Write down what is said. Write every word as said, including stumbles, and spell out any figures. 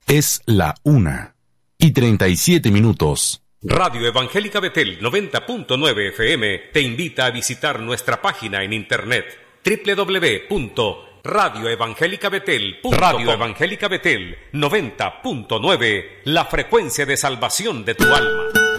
Es la una y treinta y siete minutos. Radio Evangélica Betel noventa punto nueve F M te invita a visitar nuestra página en internet doble u doble u doble u punto radio evangélica betel punto com. Radio Evangélica Betel noventa punto nueve, la frecuencia de salvación de tu alma.